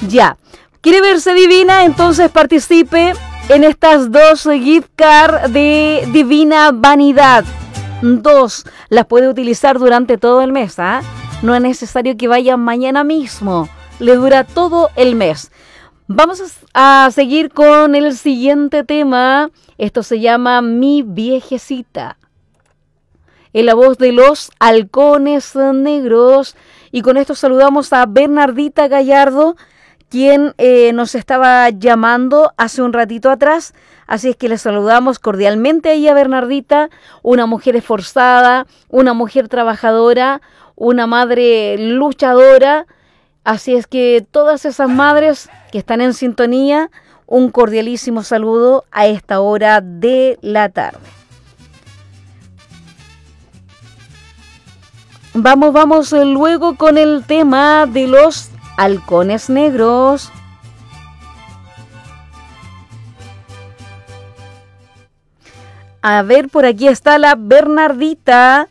Ya. ¿Quiere verse divina? Entonces participe en estas 2 gift card de Divina Vanidad. 2. Las puede utilizar durante todo el mes, ¿ah? No es necesario que vaya mañana mismo. Le dura todo el mes. Vamos a seguir con el siguiente tema. Esto se llama Mi Viejecita. En la voz de Los Halcones Negros. Y con esto saludamos a Bernardita Gallardo, quien nos estaba llamando hace un ratito atrás. Así es que le saludamos cordialmente ahí a Bernardita, una mujer esforzada, una mujer trabajadora, una madre luchadora. Así es que todas esas madres que están en sintonía, un cordialísimo saludo a esta hora de la tarde. Vamos luego con el tema de Los Halcones Negros. A ver, por aquí está la Bernardita.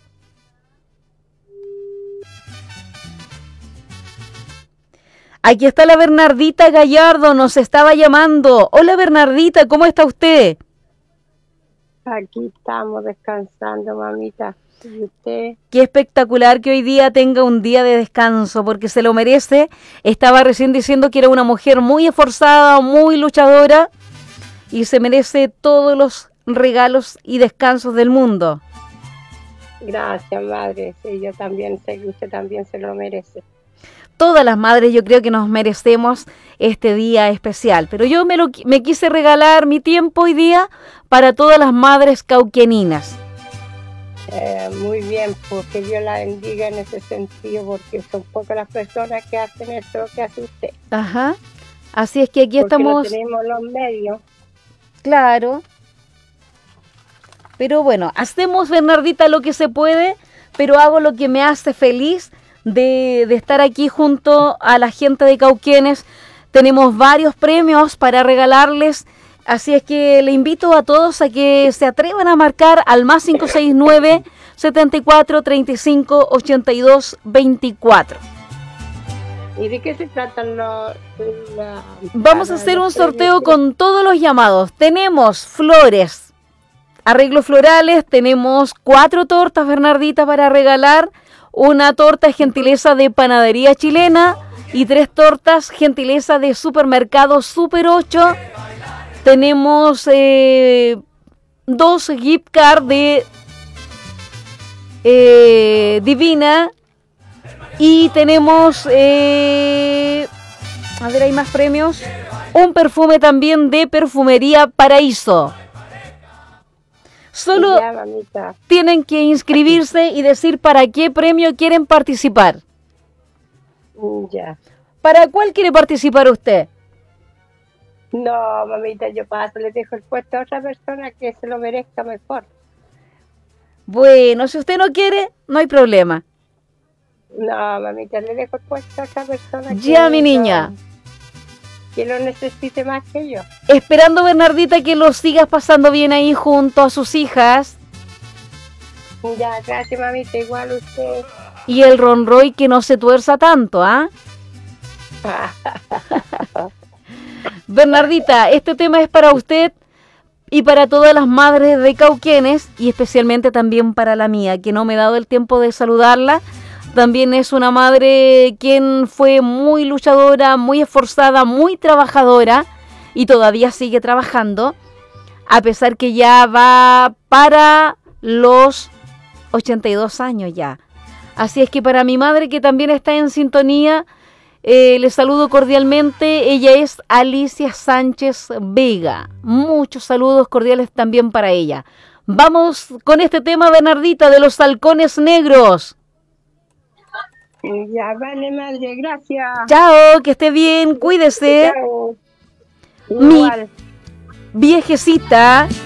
Aquí está la Bernardita Gallardo, nos estaba llamando. Hola Bernardita, ¿cómo está usted? Aquí estamos descansando, mamita. ¿Y usted? Qué espectacular que hoy día tenga un día de descanso, porque se lo merece. Estaba recién diciendo que era una mujer muy esforzada, muy luchadora, y se merece todos los regalos y descansos del mundo. Gracias, madre. Sí, yo también sé que usted también se lo merece. Todas las madres yo creo que nos merecemos este día especial, pero yo me quise regalar mi tiempo hoy día para todas las madres cauqueninas. Muy bien, porque Dios la bendiga en ese sentido, porque son pocas las personas que hacen esto que hace usted. Ajá, así es que aquí porque estamos. No tenemos los medios. Claro, pero bueno, hacemos, Bernardita, lo que se puede, pero hago lo que me hace feliz de estar aquí junto a la gente de Cauquenes. Tenemos varios premios para regalarles, así es que le invito a todos a que se atrevan a marcar al más 569 74 35 82 24. ¿Y de qué se tratan Vamos a hacer un sorteo con todos los llamados. Tenemos flores, arreglos florales, tenemos 4 tortas, Bernardita, para regalar. Una torta gentileza de Panadería Chilena y 3 tortas gentileza de Supermercado Super 8. Tenemos 2 gift card de Divina. Y tenemos, a ver, hay más premios. Un perfume también de Perfumería Paraíso. Solo tienen que inscribirse y decir para qué premio quieren participar. Ya. ¿Para cuál quiere participar usted? No, mamita, yo paso, le dejo el puesto a otra persona que se lo merezca mejor. Bueno, si usted no quiere, no hay problema. No, mamita, le dejo el puesto a otra persona. Ya, mi niña. Que lo necesite más que yo. Esperando, Bernardita, que lo sigas pasando bien ahí junto a sus hijas. Ya, gracias, mamita, igual usted. Y el Ronroy que no se tuerza tanto, ¿ah? Bernardita, este tema es para usted y para todas las madres de Cauquenes y especialmente también para la mía, que no me he dado el tiempo de saludarla. También es una madre quien fue muy luchadora, muy esforzada, muy trabajadora y todavía sigue trabajando, a pesar que ya va para los 82 años ya. Así es que para mi madre, que también está en sintonía, le saludo cordialmente. Ella es Alicia Sánchez Vega. Muchos saludos cordiales también para ella. Vamos con este tema, Bernardita, de Los Halcones Negros. Ya, vale, madre, gracias. Chao, que esté bien, cuídese. Chao. Mi viejecita.